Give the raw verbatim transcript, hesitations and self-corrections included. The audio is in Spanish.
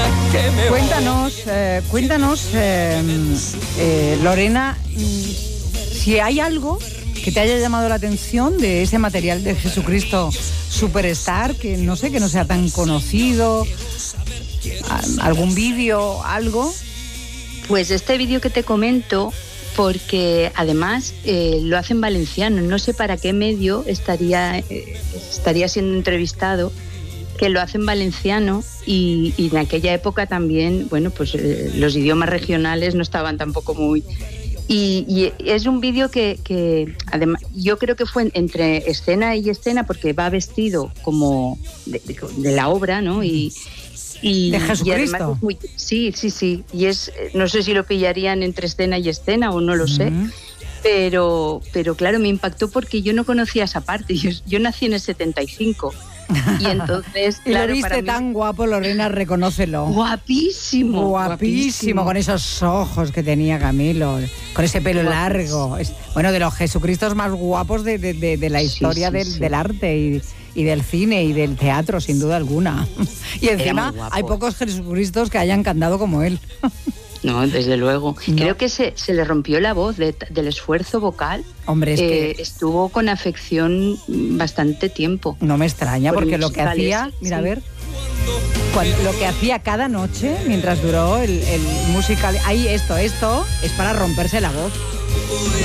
Cuéntanos, eh, cuéntanos, eh, eh, Lorena, si hay algo que te haya llamado la atención de ese material de Jesucristo Superstar, que no sé, que no sea tan conocido, algún vídeo, algo. Pues este vídeo que te comento, porque además eh, lo hace en valenciano, no sé para qué medio estaría, eh, estaría siendo entrevistado, que lo hace en valenciano y, y en aquella época también, bueno, pues eh, los idiomas regionales no estaban tampoco muy... Y, y es un vídeo que, que además yo creo que fue entre escena y escena, porque va vestido como de, de, de la obra, ¿no? Y, y, de Jesucristo. Y además es muy, sí, sí, sí. Y es, no sé si lo pillarían entre escena y escena o no lo sé. Uh-huh. Pero, pero claro, me impactó porque yo no conocía esa parte. Yo, yo nací en el setenta y cinco. Y entonces, y claro, lo viste para mí... tan guapo, Lorena, reconócelo. Guapísimo, guapísimo. Guapísimo, con esos ojos que tenía Camilo, con ese pelo guapísimo. largo. Es, bueno, de los Jesucristos más guapos de, de, de, de la historia sí, sí, del, sí. del arte y, y del cine y del teatro, sin duda alguna. Y encima hay pocos Jesucristos que hayan cantado como él. No, desde luego. No. Creo que se, se le rompió la voz de, del esfuerzo vocal. Hombre, es eh, que... Estuvo con afección bastante tiempo. No me extraña, porque lo que hacía... Mira, sí. a ver... Cuando, lo que hacía cada noche, mientras duró el, el musical... Ahí, esto, esto, es para romperse la voz.